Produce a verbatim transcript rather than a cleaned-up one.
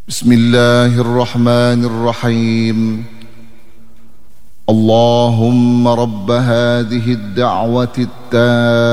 بسم الله الرحمن الرحيم. اللهم رب هذه الدعوة التامة